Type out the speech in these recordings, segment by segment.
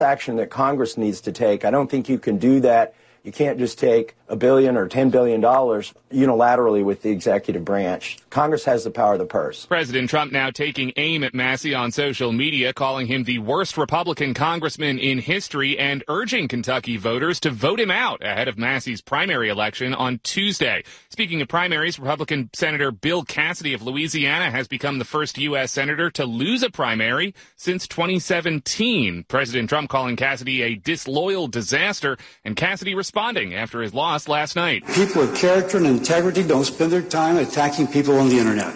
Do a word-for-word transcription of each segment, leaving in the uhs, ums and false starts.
action that Congress needs to take. I don't think you can do that. You can't just take a billion or ten billion dollars unilaterally with the executive branch. Congress has the power of the purse. President Trump now taking aim at Massey on social media, calling him the worst Republican congressman in history and urging Kentucky voters to vote him out ahead of Massey's primary election on Tuesday. Speaking of primaries, Republican Senator Bill Cassidy of Louisiana has become the first U S senator to lose a primary since twenty seventeen. President Trump calling Cassidy a disloyal disaster, and Cassidy responding after his loss last night. People of character and integrity don't spend their time attacking people on the internet.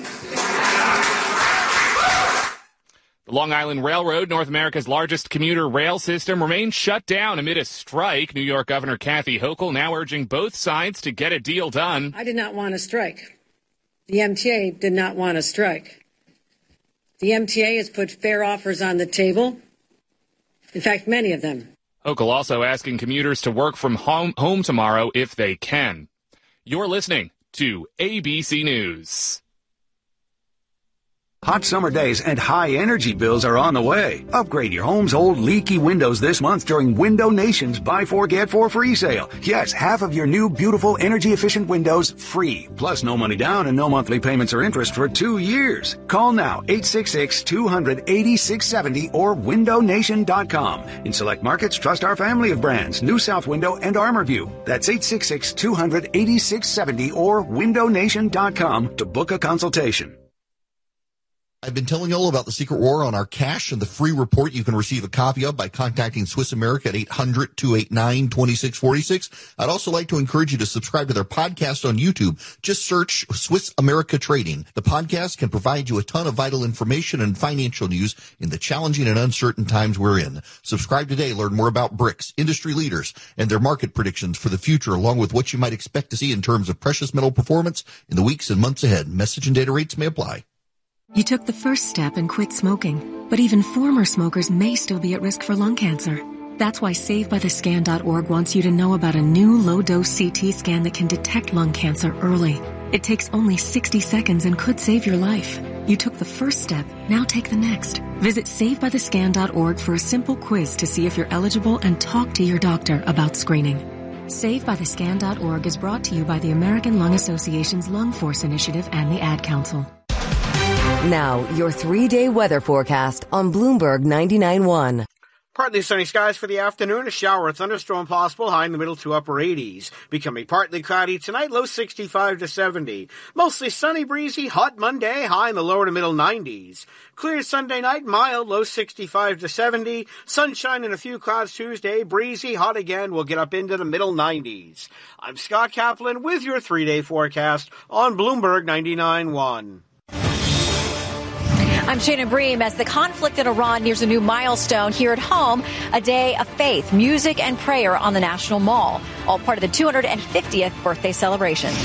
The Long Island Railroad, North America's largest commuter rail system, remains shut down amid a strike. New York Governor Kathy Hochul now urging both sides to get a deal done. I did not want to strike. The M T A did not want to strike. The M T A has put fair offers on the table. In fact, many of them. Hochul also asking commuters to work from home, home tomorrow if they can. You're listening to A B C News. Hot summer days and high energy bills are on the way. Upgrade your home's old leaky windows this month during Window Nation's Buy Four Get Four free sale. Yes, half of your new beautiful energy efficient windows free. Plus no money down and no monthly payments or interest for two years. Call now eight six six, two hundred, eighty-six seventy or window nation dot com. In select markets, trust our family of brands, New South Window and ArmorView. That's eight six six, two hundred, eighty-six seventy or window nation dot com to book a consultation. I've been telling you all about the secret war on our cash and the free report you can receive a copy of by contacting Swiss America at eight hundred, two eight nine, two six four six. I'd also like to encourage you to subscribe to their podcast on YouTube. Just search Swiss America Trading. The podcast can provide you a ton of vital information and financial news in the challenging and uncertain times we're in. Subscribe today. Learn more about BRICS, industry leaders, and their market predictions for the future, along with what you might expect to see in terms of precious metal performance in the weeks and months ahead. Message and data rates may apply. You took the first step and quit smoking, but even former smokers may still be at risk for lung cancer. That's why Save By The Scan dot org wants you to know about a new low-dose C T scan that can detect lung cancer early. It takes only sixty seconds and could save your life. You took the first step, now take the next. Visit Save By The Scan dot org for a simple quiz to see if you're eligible and talk to your doctor about screening. Save By The Scan dot org is brought to you by the American Lung Association's Lung Force Initiative and the Ad Council. Now, your three-day weather forecast on Bloomberg ninety-nine point one. Partly sunny skies for the afternoon. A shower or thunderstorm possible, high in the middle to upper eighties. Becoming partly cloudy tonight, low sixty-five to seventy. Mostly sunny, breezy, hot Monday, high in the lower to middle nineties. Clear Sunday night, mild, low sixty-five to seventy. Sunshine and a few clouds Tuesday, breezy, hot again. We'll get up into the middle nineties. I'm Scott Kaplan with your three-day forecast on Bloomberg ninety-nine point one. I'm Shannon Bream. As the conflict in Iran nears a new milestone here at home, a day of faith, music, and prayer on the National Mall, all part of the two hundred fiftieth birthday celebrations.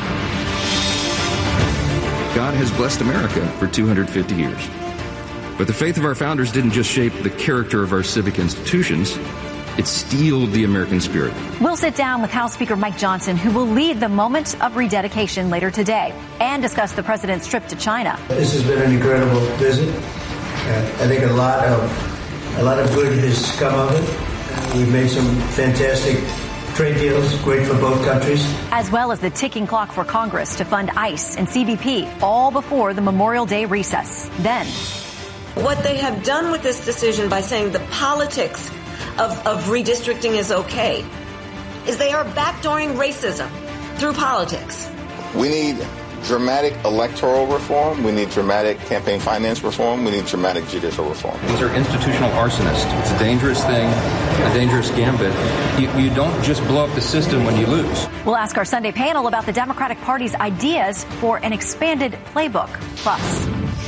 God has blessed America for two hundred fifty years. But the faith of our founders didn't just shape the character of our civic institutions. It steeled the American spirit. We'll sit down with House Speaker Mike Johnson, who will lead the moment of rededication later today, and discuss the president's trip to China. This has been an incredible visit. Uh, I think a lot of a lot of good has come of it. We've made some fantastic trade deals, great for both countries. As well as the ticking clock for Congress to fund ICE and C B P, all before the Memorial Day recess. Then, what they have done with this decision by saying the politics Of, of redistricting is okay, is they are backdooring racism through politics. We need dramatic electoral reform. We need dramatic campaign finance reform. We need dramatic judicial reform. These are institutional arsonists. It's a dangerous thing, a dangerous gambit. You, you don't just blow up the system when you lose. We'll ask our Sunday panel about the Democratic Party's ideas for an expanded playbook. Plus,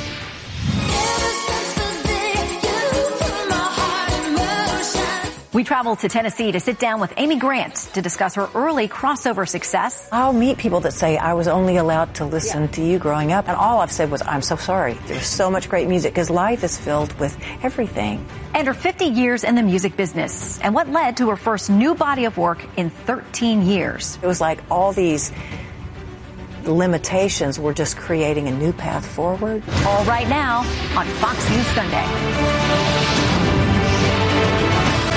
we travel to Tennessee to sit down with Amy Grant to discuss her early crossover success. I'll meet people that say, I was only allowed to listen yeah. to you growing up. And all I've said was, I'm so sorry. There's so much great music because life is filled with everything. And her fifty years in the music business and what led to her first new body of work in thirteen years. It was like all these limitations were just creating a new path forward. All right now on Fox News Sunday.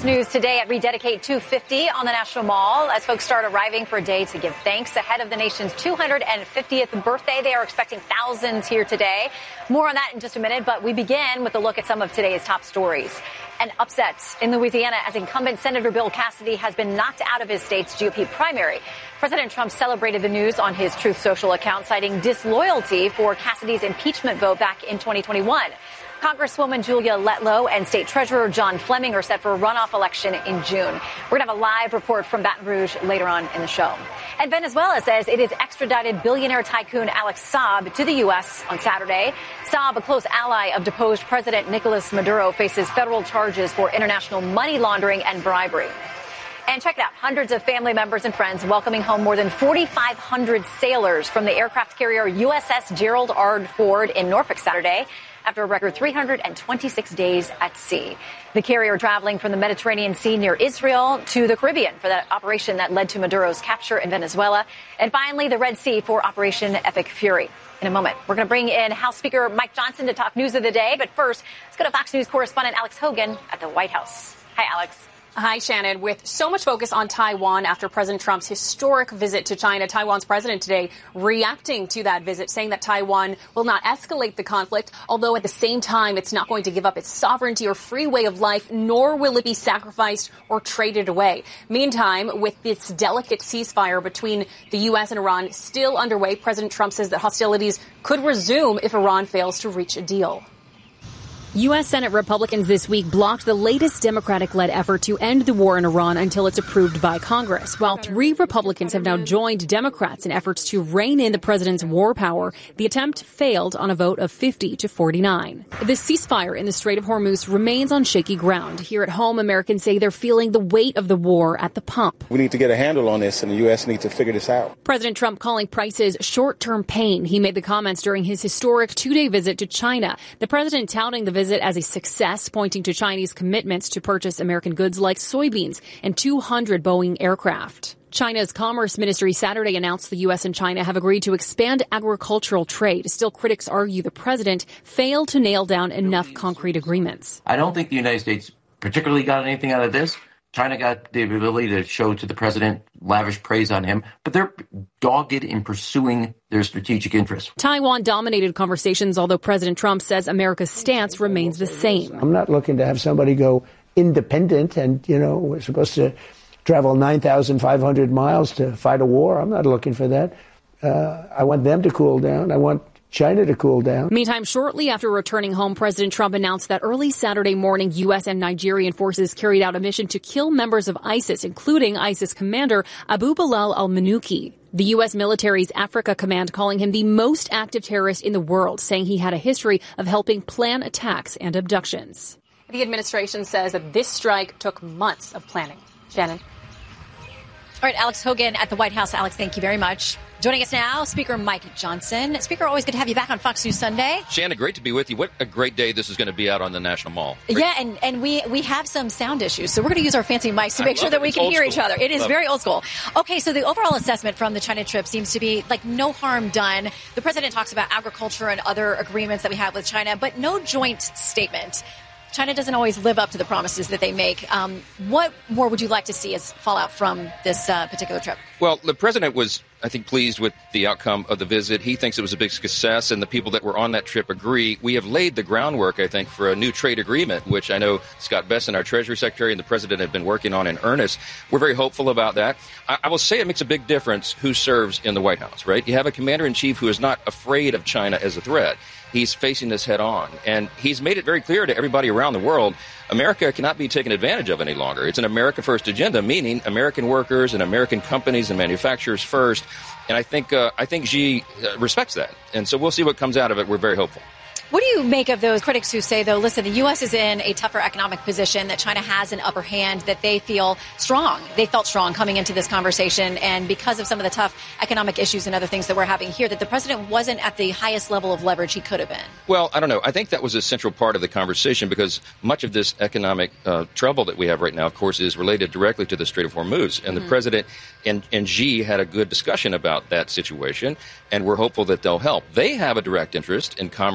Fox News today at Rededicate two fifty on the National Mall as folks start arriving for a day to give thanks ahead of the nation's two hundred fiftieth birthday. They are expecting thousands here today. More on that in just a minute, but we begin with a look at some of today's top stories. An upset in Louisiana as incumbent Senator Bill Cassidy has been knocked out of his state's G O P primary. President Trump celebrated the news on his Truth Social account, citing disloyalty for Cassidy's impeachment vote back in twenty twenty-one. Congresswoman Julia Letlow and State Treasurer John Fleming are set for a runoff election in June. We're going to have a live report from Baton Rouge later on in the show. And Venezuela says it has extradited billionaire tycoon Alex Saab to the U S on Saturday. Saab, a close ally of deposed President Nicolas Maduro, faces federal charges for international money laundering and bribery. And check it out. Hundreds of family members and friends welcoming home more than forty-five hundred sailors from the aircraft carrier U S S Gerald R. Ford in Norfolk Saturday, after a record three hundred twenty-six days at sea. The carrier traveling from the Mediterranean Sea near Israel to the Caribbean for that operation that led to Maduro's capture in Venezuela. And finally, the Red Sea for Operation Epic Fury. In a moment, we're going to bring in House Speaker Mike Johnson to talk news of the day. But first, let's go to Fox News correspondent Alex Hogan at the White House. Hi, Alex. Hi, Shannon. With so much focus on Taiwan after President Trump's historic visit to China, Taiwan's president today reacting to that visit, saying that Taiwan will not escalate the conflict, although at the same time it's not going to give up its sovereignty or free way of life, nor will it be sacrificed or traded away. Meantime, with this delicate ceasefire between the U S and Iran still underway, President Trump says that hostilities could resume if Iran fails to reach a deal. U S. Senate Republicans this week blocked the latest Democratic-led effort to end the war in Iran until it's approved by Congress, while three Republicans have now joined Democrats in efforts to rein in the president's war power. The attempt failed on a vote of fifty to forty-nine. The ceasefire in the Strait of Hormuz remains on shaky ground. Here at home, Americans say they're feeling the weight of the war at the pump. We need to get a handle on this, and the U S needs to figure this out. President Trump calling prices short-term pain. He made the comments during his historic two-day visit to China. The president touting the visit as a success, pointing to Chinese commitments to purchase American goods like soybeans and two hundred Boeing aircraft. China's Commerce Ministry Saturday announced the U S and China have agreed to expand agricultural trade. Still, critics argue the president failed to nail down enough concrete agreements. I don't think the United States particularly got anything out of this. China got the ability to show to the president lavish praise on him, but they're dogged in pursuing their strategic interests. Taiwan dominated conversations, although President Trump says America's stance remains the same. I'm not looking to have somebody go independent and, you know, we're supposed to travel nine thousand five hundred miles to fight a war. I'm not looking for that. Uh, I want them to cool down. I want China to cool down. Meantime, shortly after returning home, President Trump announced that early Saturday morning, U S and Nigerian forces carried out a mission to kill members of ISIS, including ISIS commander Abu Bilal al-Manuki. The U S military's Africa Command calling him the most active terrorist in the world, saying he had a history of helping plan attacks and abductions. The administration says that this strike took months of planning. Shannon. All right, Alex Hogan at the White House. Alex, thank you very much. Joining us now, Speaker Mike Johnson. Speaker, always good to have you back on Fox News Sunday. Shannon, great to be with you. What a great day this is going to be out on the National Mall. Great. Yeah, and, and we, we have some sound issues, so we're going to use our fancy mics to make sure that we it's can hear school. each other. It is love very it. old school. Okay, so the overall assessment from the China trip seems to be like no harm done. The president talks about agriculture and other agreements that we have with China, but no joint statement. China doesn't always live up to the promises that they make. Um, what more would you like to see as fallout from this uh, particular trip? Well, the president was, I think, pleased with the outcome of the visit. He thinks it was a big success, and the people that were on that trip agree. We have laid the groundwork, I think, for a new trade agreement, which I know Scott Bessent, our Treasury Secretary, and the president have been working on in earnest. We're very hopeful about that. I, I will say it makes a big difference who serves in the White House, right? You have a commander-in-chief who is not afraid of China as a threat. He's facing this head on, and he's made it very clear to everybody around the world, America cannot be taken advantage of any longer. It's an America First agenda, meaning American workers and American companies and manufacturers first. And I think uh, I think Xi uh, respects that. And so we'll see what comes out of it. We're very hopeful. What do you make of those critics who say, though, listen, the U S is in a tougher economic position, that China has an upper hand, that they feel strong. They felt strong coming into this conversation. And because of some of the tough economic issues and other things that we're having here, that the president wasn't at the highest level of leverage he could have been. Well, I don't know. I think that was a central part of the conversation because much of this economic uh, trouble that we have right now, of course, is related directly to the Strait of Hormuz. And mm-hmm. the president and, and Xi had a good discussion about that situation. And we're hopeful that they'll help. They have a direct interest in commerce being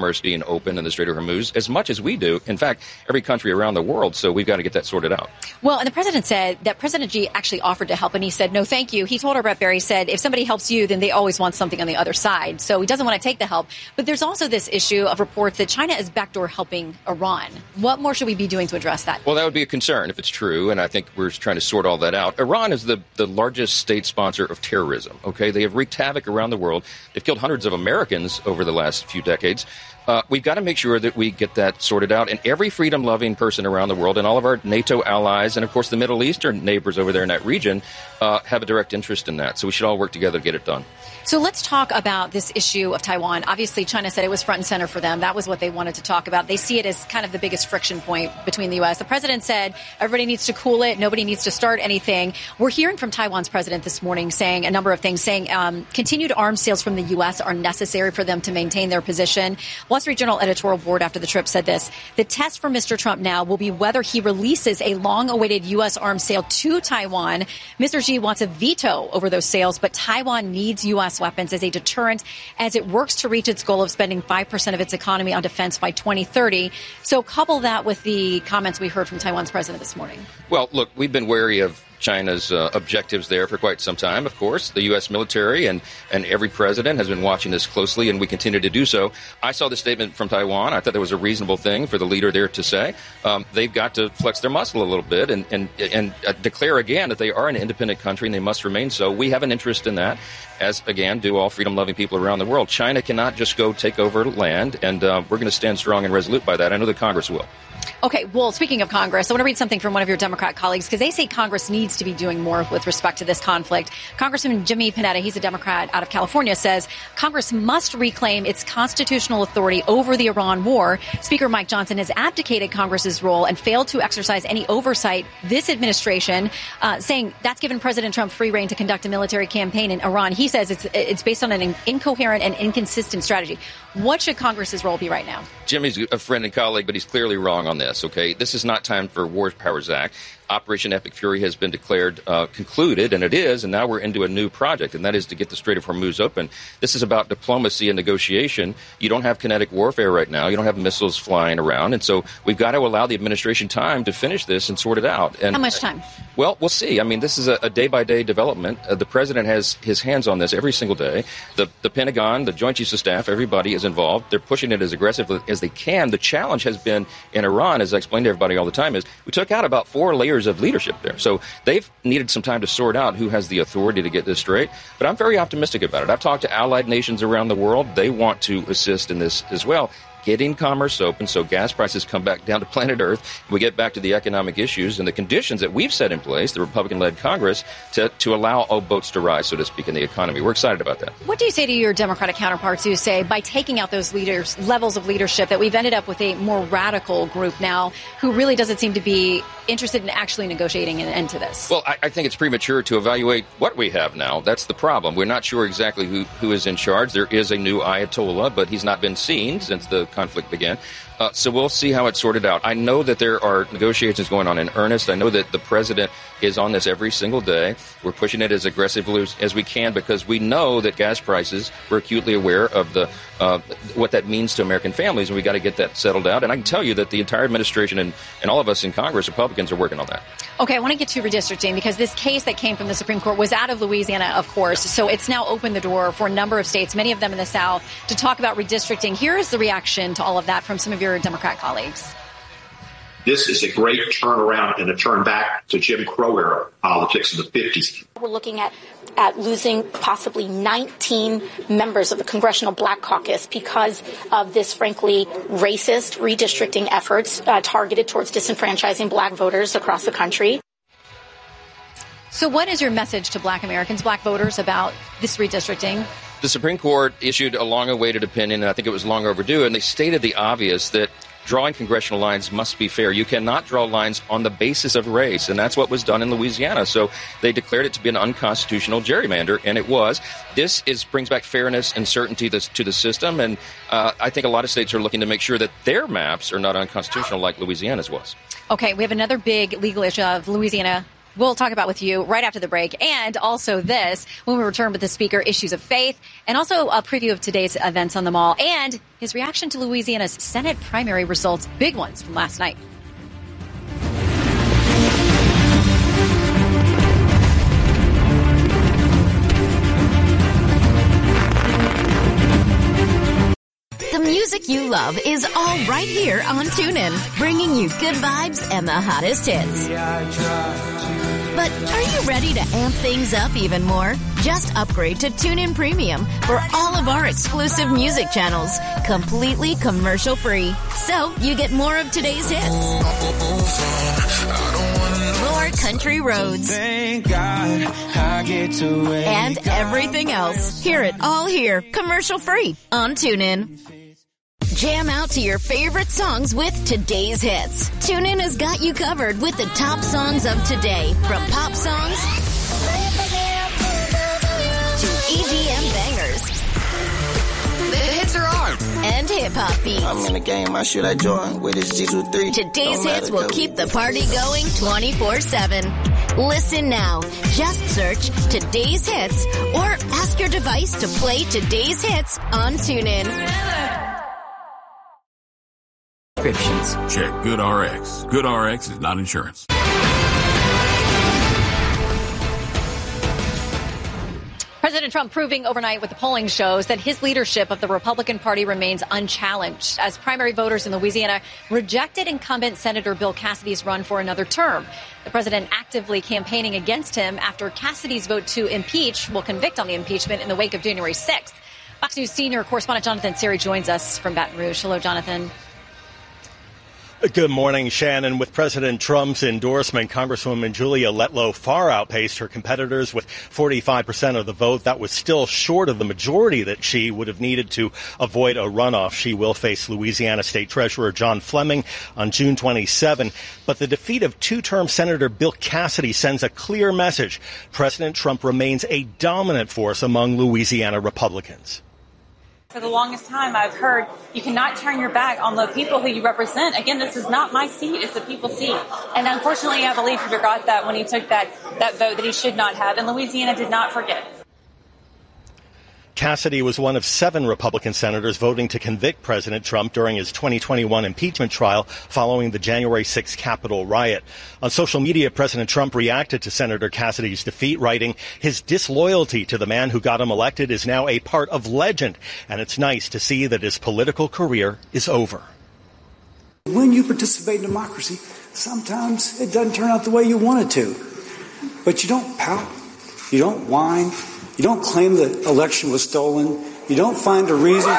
open in the Strait of Hormuz as much as we do. In fact, every country around the world. So we've got to get that sorted out. Well, and the president said that President Xi actually offered to help, and he said, no, thank you. He told our Brett Barry, said, if somebody helps you, then they always want something on the other side. So he doesn't want to take the help. But there's also this issue of reports that China is backdoor helping Iran. What more should we be doing to address that? Well, that would be a concern if it's true, and I think we're trying to sort all that out. Iran is the, the largest state sponsor of terrorism, okay? They have wreaked havoc around the world. They've killed hundreds of Americans over the last few decades. Uh, we've got to make sure that we get that sorted out. And every freedom-loving person around the world, and all of our NATO allies, and, of course, the Middle Eastern neighbors over there in that region, uh, have a direct interest in that. So we should all work together to get it done. So let's talk about this issue of Taiwan. Obviously, China said it was front and center for them. That was what they wanted to talk about. They see it as kind of the biggest friction point between the U S. The president said everybody needs to cool it. Nobody needs to start anything. We're hearing from Taiwan's president this morning saying a number of things, saying um, continued arms sales from the U S are necessary for them to maintain their position. Wall Street Journal editorial board after the trip said this: the test for Mister Trump now will be whether he releases a long-awaited U S arms sale to Taiwan. Mister Xi wants a veto over those sales, but Taiwan needs U S weapons as a deterrent as it works to reach its goal of spending five percent of its economy on defense by twenty thirty. So couple that with the comments we heard from Taiwan's president this morning. Well, look, we've been wary of China's uh, objectives there for quite some time. Of course, the U S military and, and every president has been watching this closely, and we continue to do so. I saw the statement from Taiwan. I thought that was a reasonable thing for the leader there to say. Um, they've got to flex their muscle a little bit and, and, and uh, declare again that they are an independent country and they must remain so. We have an interest in that, as, again, do all freedom-loving people around the world. China cannot just go take over land, and uh, we're going to stand strong and resolute by that. I know the Congress will. Okay, well, speaking of Congress, I want to read something from one of your Democrat colleagues, because they say Congress needs to be doing more with respect to this conflict. Congressman Jimmy Panetta, he's a Democrat out of California, says Congress must reclaim its constitutional authority over the Iran war. Speaker Mike Johnson has abdicated Congress's role and failed to exercise any oversight this administration, uh, saying that's given President Trump free rein to conduct a military campaign in Iran. He says it's it's based on an incoherent and inconsistent strategy. What should Congress's role be right now? Jimmy's a friend and colleague, but he's clearly wrong on this, okay? This is not time for War Powers Act. Operation Epic Fury has been declared uh, concluded, and it is, and now we're into a new project, and that is to get the Strait of Hormuz open. This is about diplomacy and negotiation. You don't have kinetic warfare right now. You don't have missiles flying around, and so we've got to allow the administration time to finish this and sort it out. And how much time? Well, we'll see. I mean, this is a, a day-by-day development. Uh, the president has his hands on this every single day. The, the Pentagon, the Joint Chiefs of Staff, everybody is involved. They're pushing it as aggressively as they can. The challenge has been in Iran, as I explain to everybody all the time, is we took out about four layers of leadership there. So they've needed some time to sort out who has the authority to get this straight. But I'm very optimistic about it. I've talked to allied nations around the world. They want to assist in this as well. Getting commerce open so gas prices come back down to planet Earth, and we get back to the economic issues and the conditions that we've set in place, the Republican-led Congress, to, to allow all boats to rise, so to speak, in the economy. We're excited about that. What do you say to your Democratic counterparts who say by taking out those leaders, levels of leadership, that we've ended up with a more radical group now who really doesn't seem to be interested in actually negotiating an end to this? Well, I, I think it's premature to evaluate what we have now. That's the problem. We're not sure exactly who, who is in charge. There is a new Ayatollah, but he's not been seen since the conflict began. Uh, so we'll see how it's sorted out. I know that there are negotiations going on in earnest. I know that the president is on this every single day. We're pushing it as aggressively as, as we can because we know that gas prices, we're acutely aware of the uh, what that means to American families, and we got to get that settled out. And I can tell you that the entire administration and, and all of us in Congress, Republicans, are working on that. Okay, I want to get to redistricting because this case that came from the Supreme Court was out of Louisiana, of course. So it's now opened the door for a number of states, many of them in the South, to talk about redistricting. Here is the reaction to all of that from some of your Democrat colleagues. This is a great turnaround and a turn back to Jim Crow era politics in the fifties. We're looking at, at losing possibly nineteen members of the Congressional Black Caucus because of this, frankly, racist redistricting efforts uh, targeted towards disenfranchising black voters across the country. So what is your message to black Americans, black voters, about this redistricting? The Supreme Court issued a long-awaited opinion, and I think it was long overdue, and they stated the obvious that drawing congressional lines must be fair. You cannot draw lines on the basis of race, and that's what was done in Louisiana. So they declared it to be an unconstitutional gerrymander, and it was. This is brings back fairness and certainty to, to the system, and uh, I think a lot of states are looking to make sure that their maps are not unconstitutional like Louisiana's was. Okay, we have another big legal issue of Louisiana we'll talk about with you right after the break. And also this, when we return with the speaker, issues of faith, and also a preview of today's events on the Mall, and his reaction to Louisiana's Senate primary results, big ones from last night. The music you love is all right here on TuneIn, bringing you good vibes and the hottest hits. But are you ready to amp things up even more? Just upgrade to TuneIn Premium for all of our exclusive music channels, completely commercial-free. So you get more of today's hits, more country roads, Thank God I get to and everything else. Hear it all here, commercial-free on TuneIn. Jam out to your favorite songs with today's hits. TuneIn has got you covered with the top songs of today, from pop songs to E D M bangers. The hits are on. And hip-hop beats. I'm in the game, I should I join with this G two three. Today's hits will keep the party going twenty-four seven. Listen now. Just search Today's Hits or ask your device to play Today's Hits on TuneIn. Prescriptions. Check GoodRx. GoodRx is not insurance. President Trump proving overnight with the polling shows that his leadership of the Republican Party remains unchallenged as primary voters in Louisiana rejected incumbent Senator Bill Cassidy's run for another term. The president actively campaigning against him after Cassidy's vote to impeach will convict on the impeachment in the wake of January sixth. Fox News senior correspondent Jonathan Seri joins us from Baton Rouge. Hello, Jonathan. Good morning, Shannon. With President Trump's endorsement, Congresswoman Julia Letlow far outpaced her competitors with forty-five percent of the vote. That was still short of the majority that she would have needed to avoid a runoff. She will face Louisiana State Treasurer John Fleming on June twenty-seventh. But the defeat of two-term Senator Bill Cassidy sends a clear message. President Trump remains a dominant force among Louisiana Republicans. For the longest time, I've heard you cannot turn your back on the people who you represent. Again, this is not my seat, it's the people's seat. And unfortunately, I believe he forgot that when he took that, that vote that he should not have. And Louisiana did not forget. Cassidy was one of seven Republican senators voting to convict President Trump during his twenty twenty-one impeachment trial following the January sixth Capitol riot. On social media, President Trump reacted to Senator Cassidy's defeat, writing, "His disloyalty to the man who got him elected is now a part of legend, and it's nice to see that his political career is over." When you participate in democracy, sometimes it doesn't turn out the way you want it to. But you don't pout, you don't whine, you don't claim the election was stolen. You don't find a reason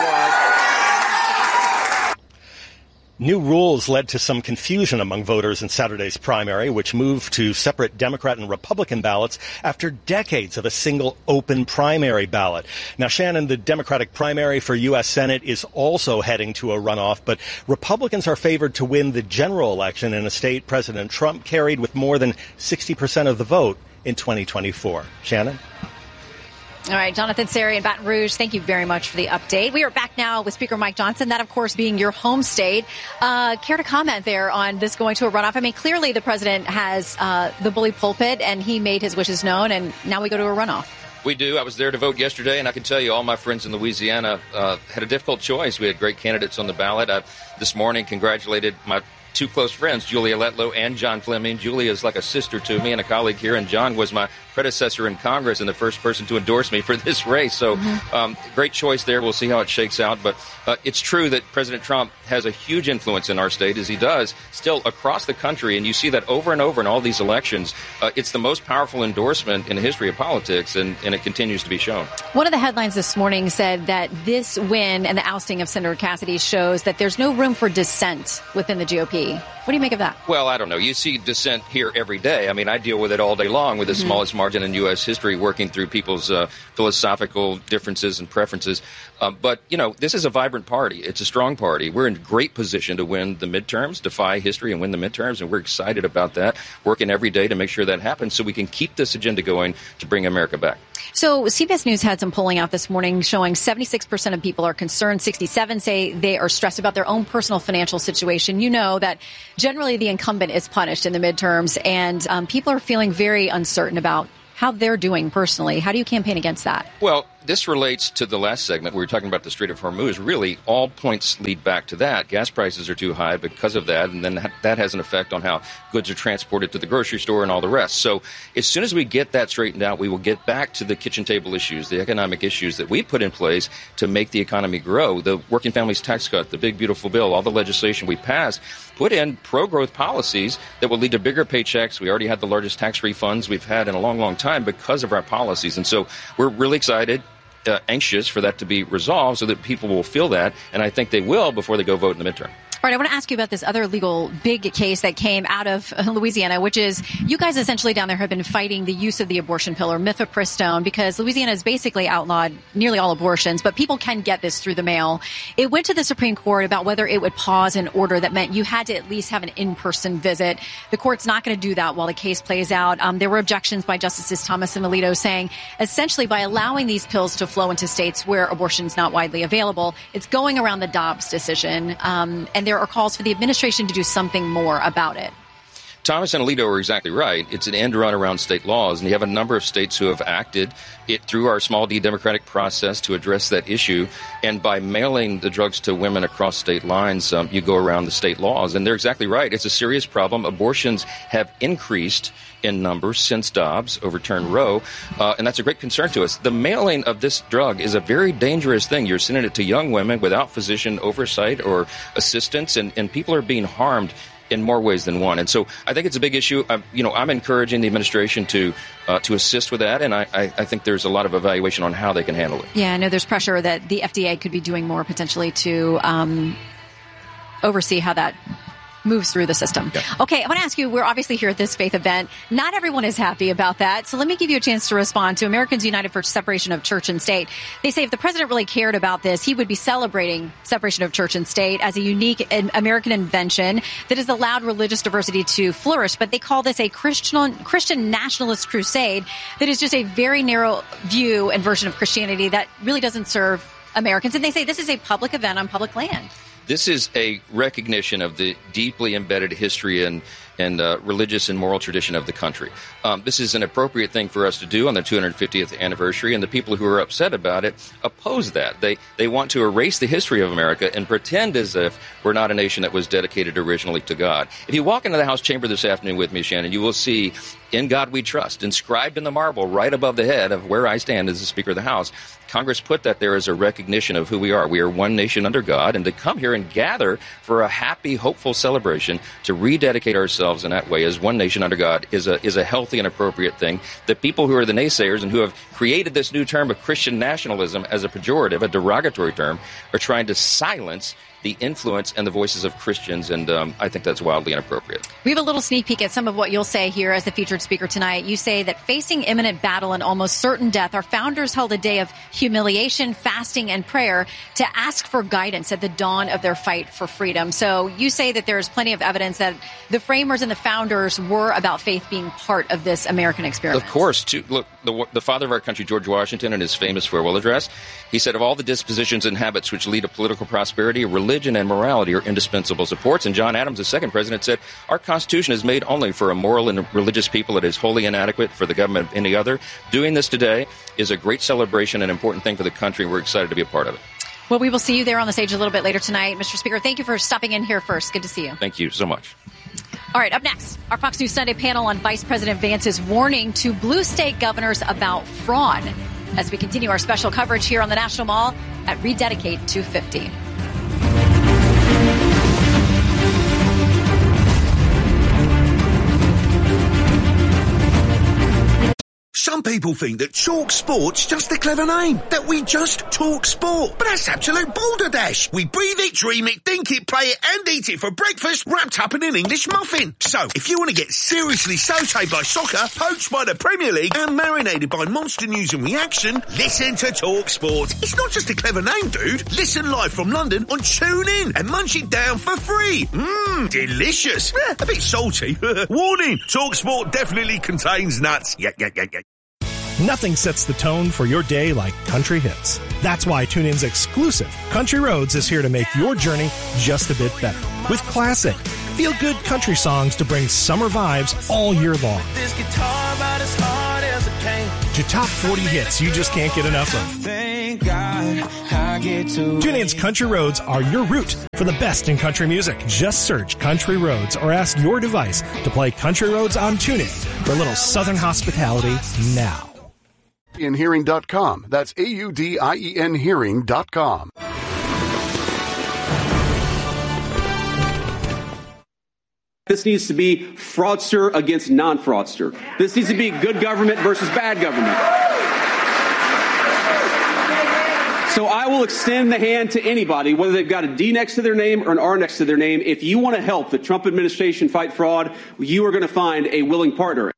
why. New rules led to some confusion among voters in Saturday's primary, which moved to separate Democrat and Republican ballots after decades of a single open primary ballot. Now, Shannon, the Democratic primary for U S Senate is also heading to a runoff, but Republicans are favored to win the general election in a state President Trump carried with more than sixty percent of the vote in twenty twenty-four. Shannon? All right, Jonathan Seri in Baton Rouge, thank you very much for the update. We are back now with Speaker Mike Johnson, that, of course, being your home state. Uh, care to comment there on this going to a runoff? I mean, clearly the president has uh, the bully pulpit, and he made his wishes known, and now we go to a runoff. We do. I was there to vote yesterday, and I can tell you all my friends in Louisiana uh, had a difficult choice. We had great candidates on the ballot. I, this morning, congratulated my two close friends, Julia Letlow and John Fleming. Julia is like a sister to me and a colleague here, and John was my predecessor in Congress and the first person to endorse me for this race. So mm-hmm. um, great choice there. We'll see how it shakes out. But uh, it's true that President Trump has a huge influence in our state, as he does still across the country. And you see that over and over in all these elections. Uh, it's the most powerful endorsement in the history of politics, and, and it continues to be shown. One of the headlines this morning said that this win and the ousting of Senator Cassidy shows that there's no room for dissent within the G O P. What do you make of that? Well, I don't know. You see dissent here every day. I mean, I deal with it all day long with the mm-hmm. smallest margin in U S history, working through people's uh, philosophical differences and preferences. Uh, but, you know, this is a vibrant party. It's a strong party. We're in great position to win the midterms, defy history and win the midterms, and we're excited about that, working every day to make sure that happens so we can keep this agenda going to bring America back. So C B S News had some polling out this morning showing seventy-six percent of people are concerned. sixty-seven say they are stressed about their own personal financial situation. You know that generally the incumbent is punished in the midterms, and um, people are feeling very uncertain about how they're doing personally. How do you campaign against that? Well, this relates to the last segment. We were talking about the Strait of Hormuz. Really, all points lead back to that. Gas prices are too high because of that, and then that has an effect on how goods are transported to the grocery store and all the rest. So as soon as we get that straightened out, we will get back to the kitchen table issues, the economic issues that we put in place to make the economy grow. The Working Families Tax Cut, the big, beautiful bill, all the legislation we passed, put in pro-growth policies that will lead to bigger paychecks. We already had the largest tax refunds we've had in a long, long time because of our policies. And so we're really excited. Uh, anxious for that to be resolved so that people will feel that, and I think they will before they go vote in the midterm. All right, I want to ask you about this other legal big case that came out of Louisiana, which is you guys essentially down there have been fighting the use of the abortion pill or mifepristone because Louisiana has basically outlawed nearly all abortions, but people can get this through the mail. It went to the Supreme Court about whether it would pause an order that meant you had to at least have an in-person visit. The court's not going to do that while the case plays out. Um, there were objections by Justices Thomas and Alito saying essentially by allowing these pills to flow into states where abortion is not widely available, it's going around the Dobbs decision, um, and there are calls for the administration to do something more about it. Thomas and Alito are exactly right. It's an end run around state laws, and you have a number of states who have acted it through our small d democratic process to address that issue. And by mailing the drugs to women across state lines, um, you go around the state laws. And they're exactly right. It's a serious problem. Abortions have increased in numbers since Dobbs overturned Roe, uh, and that's a great concern to us. The mailing of this drug is a very dangerous thing. You're sending it to young women without physician oversight or assistance, and, and people are being harmed in more ways than one. And so I think it's a big issue. I, you know, I'm encouraging the administration to uh, to assist with that, and I, I, I think there's a lot of evaluation on how they can handle it. Yeah, I know there's pressure that the F D A could be doing more potentially to um, oversee how that moves through the system. Yeah. Okay, I want to ask you, we're obviously here at this faith event. Not everyone is happy about that. So let me give you a chance to respond to Americans United for Separation of Church and State. They say if the president really cared about this, he would be celebrating separation of church and state as a unique American invention that has allowed religious diversity to flourish. But they call this a Christian, Christian nationalist crusade that is just a very narrow view and version of Christianity that really doesn't serve Americans. And they say this is a public event on public land. This is a recognition of the deeply embedded history and and uh, religious and moral tradition of the country. Um, this is an appropriate thing for us to do on the two hundred fiftieth anniversary, and the people who are upset about it oppose that. They they want to erase the history of America and pretend as if we're not a nation that was dedicated originally to God. If you walk into the House chamber this afternoon with me, Shannon, you will see "In God We Trust" inscribed in the marble right above the head of where I stand as the Speaker of the House. Congress put that there as a recognition of who we are. We are one nation under God, and to come here and gather for a happy, hopeful celebration to rededicate ourselves in that way as one nation under God is a is a healthy and appropriate thing. The people who are the naysayers and who have created this new term of Christian nationalism as a pejorative, a derogatory term, are trying to silence the influence and the voices of Christians, and um, I think that's wildly inappropriate. We have a little sneak peek at some of what you'll say here as the featured speaker tonight. You say that facing imminent battle and almost certain death, our founders held a day of humiliation, fasting, and prayer to ask for guidance at the dawn of their fight for freedom. So you say that there's plenty of evidence that the framers and the founders were about faith being part of this American experiment. Of course. To, look, the, the father of our country, George Washington, in his famous farewell address, he said, of all the dispositions and habits which lead to political prosperity, religion and morality are indispensable supports. And John Adams, the second president, said, our Constitution is made only for a moral and religious people. It is wholly inadequate for the government of any other. Doing this today is a great celebration and important thing for the country. We're excited to be a part of it. Well, we will see you there on the stage a little bit later tonight. Mister Speaker, thank you for stopping in here first. Good to see you. Thank you so much. All right, up next, our Fox News Sunday panel on Vice President Vance's warning to blue state governors about fraud as we continue our special coverage here on the National Mall at Rededicate two fifty. Some people think that Talk Sport's just a clever name, that we just talk sport. But that's absolute balderdash. We breathe it, dream it, think it, play it, and eat it for breakfast, wrapped up in an English muffin. So, if you want to get seriously sautéed by soccer, poached by the Premier League, and marinated by monster news and reaction, listen to Talk Sport. It's not just a clever name, dude. Listen live from London on TuneIn and munch it down for free. Mmm, delicious. Eh, a bit salty. Warning, Talk Sport definitely contains nuts. Yeah, yeah, yeah, yeah. Nothing sets the tone for your day like country hits. That's why TuneIn's exclusive Country Roads is here to make your journey just a bit better. With classic, feel-good country songs to bring summer vibes all year long. This guitar about as hard as it can. To top forty hits you just can't get enough of. Thank God I get to TuneIn's Country Roads are your route for the best in country music. Just search Country Roads or ask your device to play Country Roads on TuneIn for a little Southern hospitality now. A U D I E N hearing dot com. That's A U D I E N hearing dot com. This needs to be fraudster against non-fraudster. This needs to be good government versus bad government. So I will extend the hand to anybody, whether they've got a D next to their name or an R next to their name. If you want to help the Trump administration fight fraud, you are going to find a willing partner.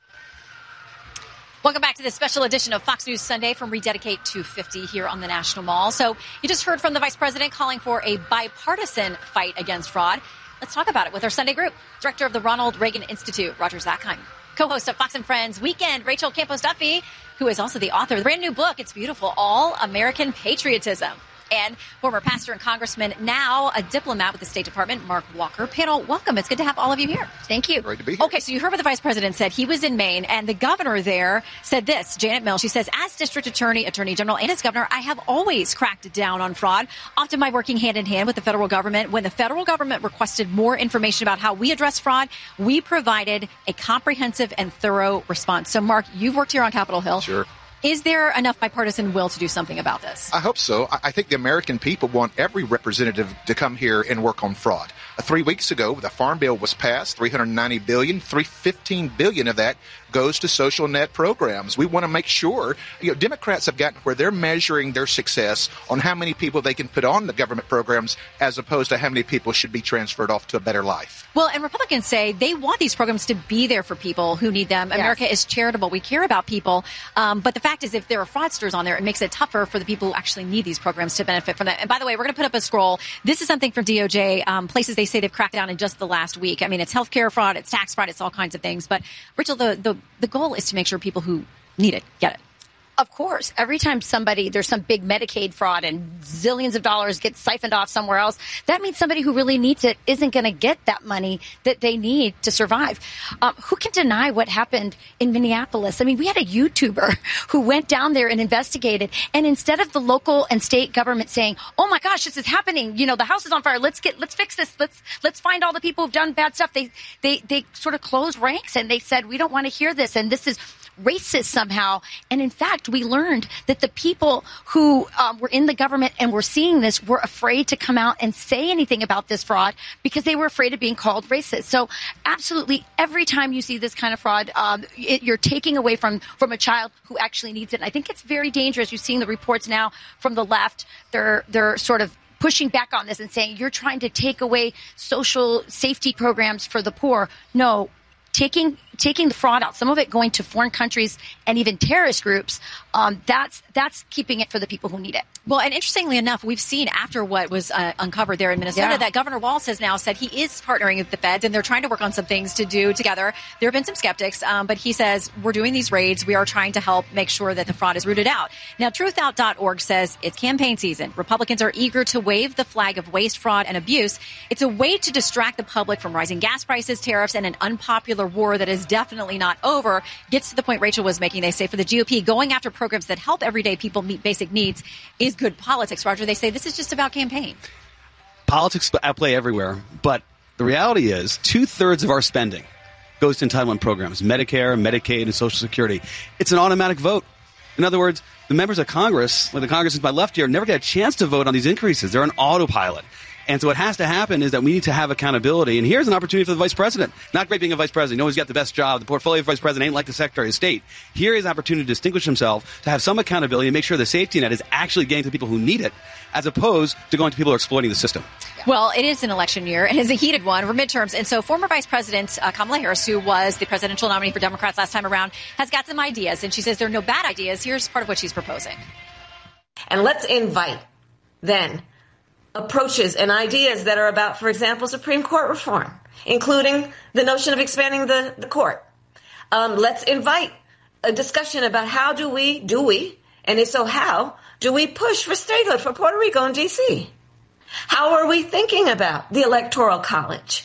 Welcome back to this special edition of Fox News Sunday from Rededicate two fifty here on the National Mall. So you just heard from the vice president calling for a bipartisan fight against fraud. Let's talk about it with our Sunday group. Director of the Ronald Reagan Institute, Roger Zakheim. Co-host of Fox and Friends Weekend, Rachel Campos-Duffy, who is also the author of the brand new book. It's beautiful, All American Patriotism. And former pastor and congressman, now a diplomat with the State Department, Mark Walker. Panel, welcome. It's good to have all of you here. Thank you. Great to be here. Okay, so you heard what the vice president said. He was in Maine, and the governor there said this, Janet Mills. She says, as district attorney, attorney general, and as governor, I have always cracked down on fraud, often by working hand in hand with the federal government. When the federal government requested more information about how we address fraud, we provided a comprehensive and thorough response. So, Mark, you've worked here on Capitol Hill. Sure. Is there enough bipartisan will to do something about this? I hope so. I think the American people want every representative to come here and work on fraud. Uh, three weeks ago, the Farm Bill was passed, three hundred ninety billion dollars, three hundred fifteen billion dollars of that goes to social net programs. We want to make sure, you know, Democrats have gotten where they're measuring their success on how many people they can put on the government programs as opposed to how many people should be transferred off to a better life. Well, and Republicans say they want these programs to be there for people who need them. Yes. America is charitable. We care about people. Um, but the fact is, if there are fraudsters on there, it makes it tougher for the people who actually need these programs to benefit from them. And by the way, we're going to put up a scroll. This is something from D O J, um, places they say they've cracked down in just the last week. I mean, it's healthcare fraud, it's tax fraud, it's all kinds of things. But Rachel, the, the, the goal is to make sure people who need it get it. Of course. Every time somebody, there's some big Medicaid fraud and zillions of dollars get siphoned off somewhere else, that means somebody who really needs it isn't going to get that money that they need to survive. Um, who can deny what happened in Minneapolis? I mean, we had a YouTuber who went down there and investigated, and instead of the local and state government saying, oh my gosh, this is happening, you know, the house is on fire, let's get, let's fix this, let's, let's find all the people who've done bad stuff. They, they, they sort of closed ranks and they said, we don't want to hear this, and this is racist somehow. And in fact, we learned that the people who um, were in the government and were seeing this were afraid to come out and say anything about this fraud because they were afraid of being called racist. So absolutely, every time you see this kind of fraud, um, it, you're taking away from, from a child who actually needs it. And I think it's very dangerous. You're seeing the reports now from the left. They're, they're sort of pushing back on this and saying, you're trying to take away social safety programs for the poor. No. Taking taking the fraud out, some of it going to foreign countries and even terrorist groups, um, that's that's keeping it for the people who need it. Well, and interestingly enough, we've seen after what was uh, uncovered there in Minnesota yeah. that Governor Walz has now said he is partnering with the feds and they're trying to work on some things to do together. There have been some skeptics, um, but he says we're doing these raids. We are trying to help make sure that the fraud is rooted out. Now, truth out dot org says it's campaign season. Republicans are eager to wave the flag of waste, fraud, and abuse. It's a way to distract the public from rising gas prices, tariffs, and an unpopular war that is definitely not over. Gets to the point Rachel was making. They say for the G O P, going after programs that help everyday people meet basic needs is good politics. Roger, they say this is just about campaign. Politics outplay everywhere, but the reality is two-thirds of our spending goes to entitlement programs, Medicare, Medicaid, and Social Security. It's an automatic vote. In other words, the members of Congress, like the Congress to my left here, never get a chance to vote on these increases. They're on autopilot. And so what has to happen is that we need to have accountability. And here's an opportunity for the vice president. Not great being a vice president. You know he's got the best job. The portfolio of vice president ain't like the secretary of state. Here is an opportunity to distinguish himself, to have some accountability and make sure the safety net is actually getting to the people who need it, as opposed to going to people who are exploiting the system. Well, it is an election year, and it's a heated one for midterms. And so former Vice President uh, Kamala Harris, who was the presidential nominee for Democrats last time around, has got some ideas. And she says there are no bad ideas. Here's part of what she's proposing. And let's invite, then, approaches and ideas that are about, for example, Supreme Court reform, including the notion of expanding the, the court. Um, let's invite a discussion about how do we, do we, and if so how, do we push for statehood for Puerto Rico and D C? How are we thinking about the Electoral College?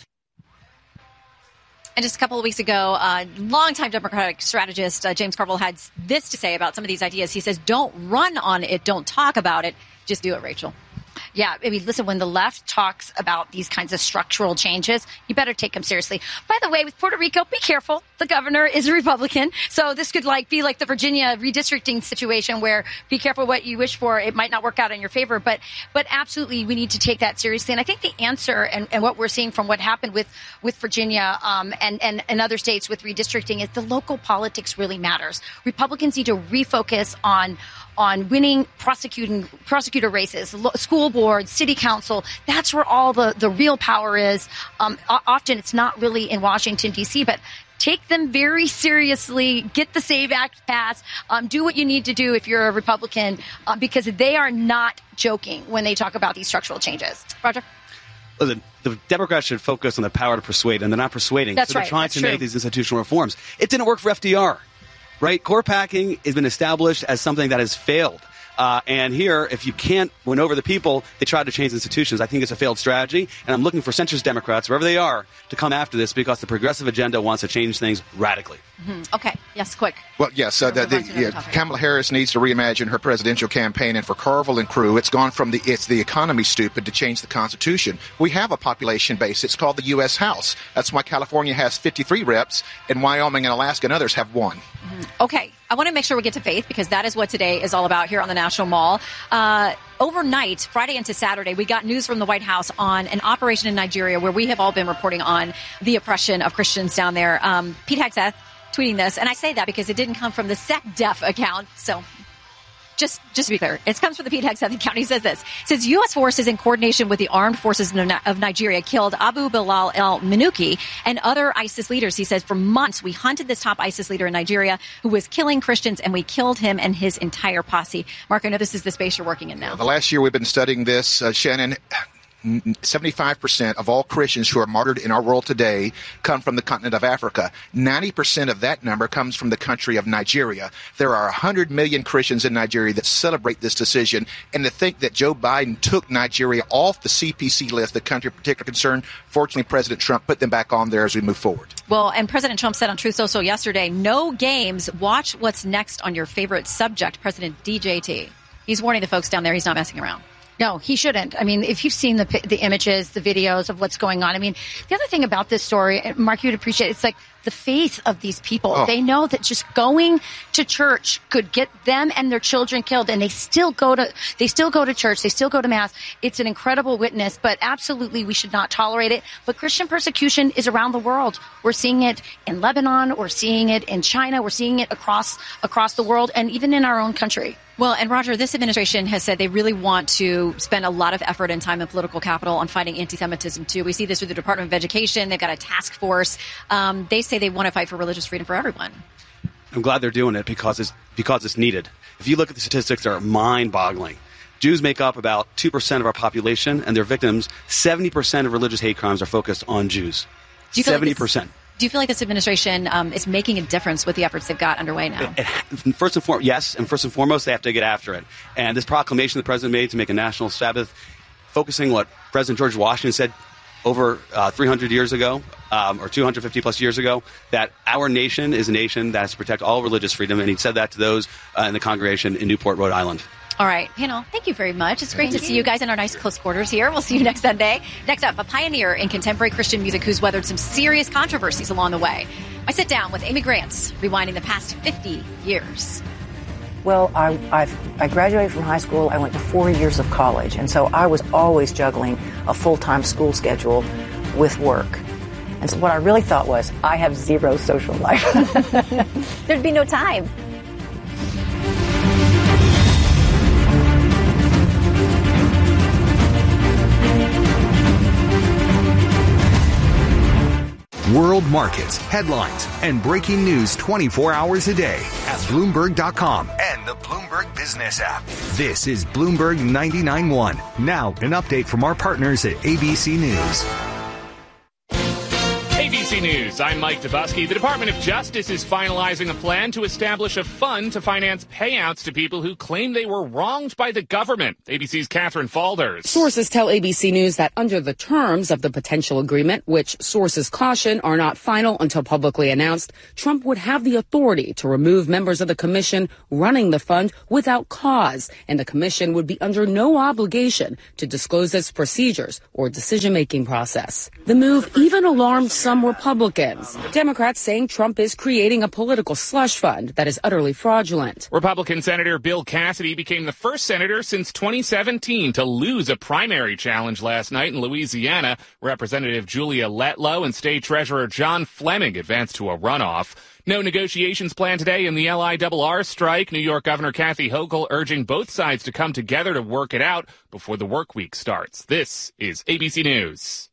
And just a couple of weeks ago, uh, longtime Democratic strategist uh, James Carville had this to say about some of these ideas. He says, don't run on it, don't talk about it, just do it, Rachel. Yeah, I mean, listen, when the left talks about these kinds of structural changes, you better take them seriously. By the way, with Puerto Rico, be careful. The governor is a Republican. So this could like be like the Virginia redistricting situation where be careful what you wish for. It might not work out in your favor. But but absolutely, we need to take that seriously. And I think the answer and, and what we're seeing from what happened with, with Virginia um, and, and, and other states with redistricting is the local politics really matters. Republicans need to refocus on on winning prosecuting prosecutor races, lo- school boards, city council. That's where all the, the real power is. Um, often it's not really in Washington, D C, but take them very seriously. Get the SAVE Act passed. Um, do what you need to do if you're a Republican, uh, because they are not joking when they talk about these structural changes. Roger? Listen, the Democrats should focus on the power to persuade, and they're not persuading. That's so they're right. trying That's to true. make these institutional reforms. It didn't work for F D R. Right? Court packing has been established as something that has failed. Uh, and here, if you can't win over the people, they try to change institutions. I think it's a failed strategy. And I'm looking for centrist Democrats, wherever they are, to come after this because the progressive agenda wants to change things radically. Mm-hmm. Okay. Yes, quick. Well, yes, uh, the, the, yeah, Kamala Harris needs to reimagine her presidential campaign, and for Carville and crew, it's gone from the it's the economy stupid to change the Constitution. We have a population base. It's called the U S House. That's why California has fifty-three reps, and Wyoming and Alaska and others have one. Mm-hmm. Okay. I want to make sure we get to Faith because that is what today is all about here on the National Mall. Uh, overnight, Friday into Saturday, we got news from the White House on an operation in Nigeria where we have all been reporting on the oppression of Christians down there. Um, Pete Hegseth tweeting this, and I say that because it didn't come from the SecDef account, so just just to be clear, it comes from the Pete Hegseth account. He says this. It says U S forces in coordination with the armed forces of Nigeria killed Abu Bilal el-Minuki and other ISIS leaders. He says, for months, we hunted this top ISIS leader in Nigeria who was killing Christians, and we killed him and his entire posse. Mark, I know this is the space you're working in now. The last year we've been studying this, uh, Shannon. seventy-five percent of all Christians who are martyred in our world today come from the continent of Africa. ninety percent of that number comes from the country of Nigeria. There are one hundred million Christians in Nigeria that celebrate this decision. And to think that Joe Biden took Nigeria off the C P C list, the country of particular concern, fortunately, President Trump put them back on there as we move forward. Well, and President Trump said on Truth Social yesterday, no games. Watch what's next on your favorite subject, President D J T. He's warning the folks down there he's not messing around. No, he shouldn't. I mean, if you've seen the the images, the videos of what's going on, I mean, the other thing about this story, Mark, you'd appreciate, it's like the faith of these people. Oh. They know that just going to church could get them and their children killed, and they still go to they still go to church, they still go to mass. It's an incredible witness, but absolutely we should not tolerate it. But Christian persecution is around the world. We're seeing it in Lebanon, we're seeing it in China, we're seeing it across across the world, and even in our own country. Well, and Roger, this administration has said they really want to spend a lot of effort and time and political capital on fighting anti-Semitism, too. We see this through the Department of Education. They've got a task force. Um, they say they want to fight for religious freedom for everyone. I'm glad they're doing it because it's, because it's needed. If you look at the statistics, they're mind-boggling. Jews make up about two percent of our population, and their victims, seventy percent of religious hate crimes are focused on Jews. Do you feel like seventy this- percent. Do you feel like this administration um, is making a difference with the efforts they've got underway now? It, it, first and foremost, yes, and first and foremost, they have to get after it. And this proclamation the president made to make a national Sabbath, focusing what President George Washington said over uh, three hundred years ago, um, or two hundred fifty plus years ago, that our nation is a nation that has to protect all religious freedom. And he said that to those uh, in the congregation in Newport, Rhode Island. All right, panel, thank you very much. It's great Thank to see you guys in our nice close quarters here. We'll see you next Sunday. Next up, a pioneer in contemporary Christian music who's weathered some serious controversies along the way. I sit down with Amy Grant, rewinding the past fifty years. Well, I, I've, I graduated from high school. I went to four years of college, and so I was always juggling a full-time school schedule with work. And so what I really thought was, I have zero social life. There'd be no time. World markets, headlines, and breaking news twenty-four hours a day at Bloomberg dot com and the Bloomberg Business app. This is Bloomberg ninety-nine point one. Now, an update from our partners at A B C News. A B C News, I'm Mike Dubusky. The Department of Justice is finalizing a plan to establish a fund to finance payouts to people who claim they were wronged by the government. A B C's Catherine Falders. Sources tell A B C News that under the terms of the potential agreement, which sources caution are not final until publicly announced, Trump would have the authority to remove members of the commission running the fund without cause, and the commission would be under no obligation to disclose its procedures or decision-making process. The move even alarmed some Republicans. Democrats saying Trump is creating a political slush fund that is utterly fraudulent. Republican Senator Bill Cassidy became the first senator since twenty seventeen to lose a primary challenge last night in Louisiana. Representative Julia Letlow and State Treasurer John Fleming advanced to a runoff. No negotiations planned today in the L I R R strike. New York Governor Kathy Hochul urging both sides to come together to work it out before the work week starts. This is A B C News.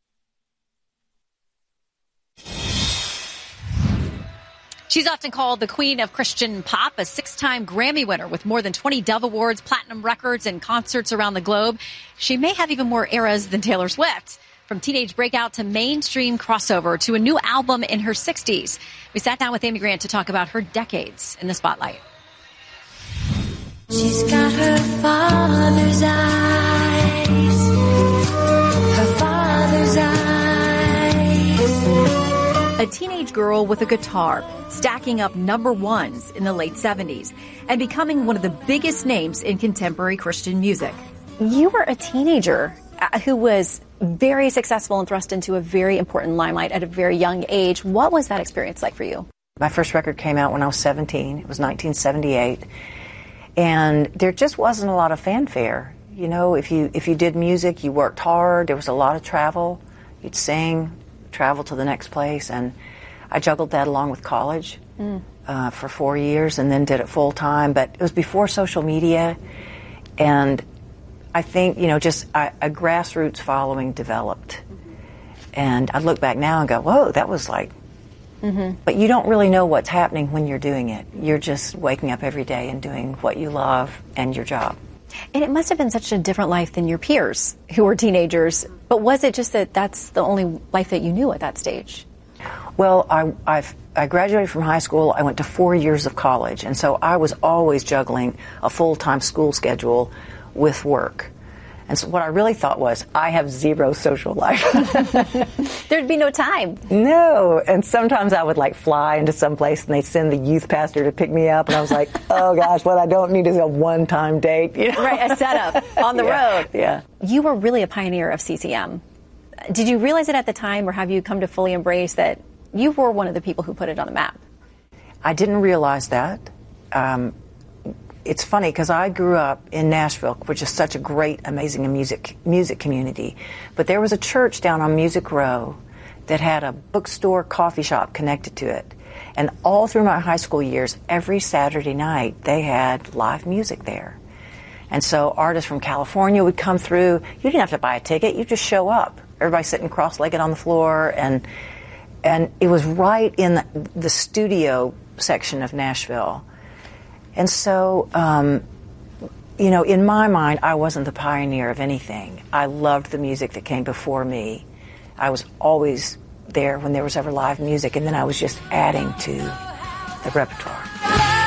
She's often called the queen of Christian pop, a six-time Grammy winner with more than twenty Dove Awards, platinum records, and concerts around the globe. She may have even more eras than Taylor Swift. From teenage breakout to mainstream crossover to a new album in her sixties. We sat down with Amy Grant to talk about her decades in the spotlight. She's got her father's eyes, her father's eyes. A teenage girl with a guitar, stacking up number ones in the late seventies and becoming one of the biggest names in contemporary Christian music. You were a teenager who was very successful and thrust into a very important limelight at a very young age. What was that experience like for you? My first record came out when I was seventeen. It was nineteen seventy-eight. And there just wasn't a lot of fanfare. You know, if you if you did music, you worked hard. There was a lot of travel. You'd sing, travel to the next place. And I juggled that along with college mm. uh, for four years and then did it full time. But it was before social media. And I think, you know, just a, a grassroots following developed. Mm-hmm. And I look back now and go, whoa, that was like, mm-hmm. But you don't really know what's happening when you're doing it. You're just waking up every day and doing what you love and your job. And it must have been such a different life than your peers who were teenagers. But was it just that that's the only life that you knew at that stage? Well, I, I've, I graduated from high school. I went to four years of college. And so I was always juggling a full-time school schedule with work. And so what I really thought was, I have zero social life. There'd be no time. No. And sometimes I would like fly into some place and they'd send the youth pastor to pick me up. And I was like, oh gosh, what I don't need is a one-time date. You know? Right, a setup on the yeah, road. Yeah. You were really a pioneer of C C M. Did you realize it at the time, or have you come to fully embrace that you were one of the people who put it on the map? I didn't realize that. Um, It's funny because I grew up in Nashville, which is such a great, amazing music music community. But there was a church down on Music Row that had a bookstore, coffee shop connected to it. And all through my high school years, every Saturday night, they had live music there. And so artists from California would come through. You didn't have to buy a ticket. You just show up. Everybody sitting cross-legged on the floor. And and it was right in the, the studio section of Nashville. And so, um, you know, in my mind, I wasn't the pioneer of anything. I loved the music that came before me. I was always there when there was ever live music, and then I was just adding to the repertoire.